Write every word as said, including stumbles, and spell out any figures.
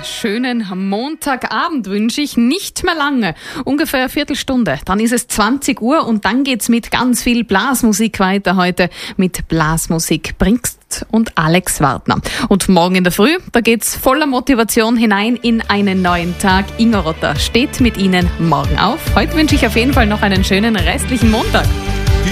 schönen Montagabend wünsche ich. Nicht mehr lange, ungefähr eine Viertelstunde. Dann ist es zwanzig Uhr und dann geht's mit ganz viel Blasmusik weiter heute mit Blasmusik Brinkst und Alex Wartner. Und morgen in der Früh, da geht's voller Motivation hinein in einen neuen Tag. Ingo Rotter steht mit Ihnen morgen auf. Heute wünsche ich auf jeden Fall noch einen schönen restlichen Montag.